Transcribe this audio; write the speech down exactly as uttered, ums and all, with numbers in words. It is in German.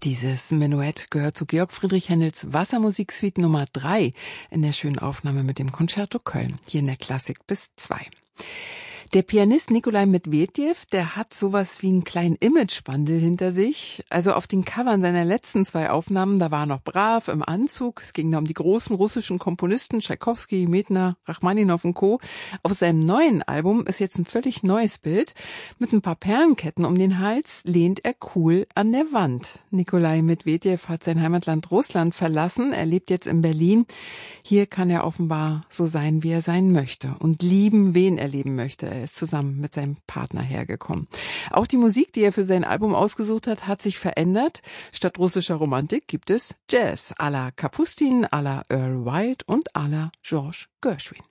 Dieses Menuett gehört zu Georg Friedrich Händels Wassermusiksuite Nummer drei in der schönen Aufnahme mit dem Concerto Köln, hier in der Klassik bis zwei. Der Pianist Nikolai Medvedjew, der hat sowas wie einen kleinen Imagewandel hinter sich. Also auf den Covern seiner letzten zwei Aufnahmen, da war er noch brav im Anzug. Es ging da um die großen russischen Komponisten, Tschaikowski, Medtner, Rachmaninow und Co. Auf seinem neuen Album ist jetzt ein völlig neues Bild. Mit ein paar Perlenketten um den Hals lehnt er cool an der Wand. Nikolai Medvedjew hat sein Heimatland Russland verlassen. Er lebt jetzt in Berlin. Hier kann er offenbar so sein, wie er sein möchte und lieben, wen er leben möchte. Er ist zusammen mit seinem Partner hergekommen. Auch die Musik, die er für sein Album ausgesucht hat, hat sich verändert. Statt russischer Romantik gibt es Jazz à la Kapustin, à la Earl Wild und à la George Gershwin.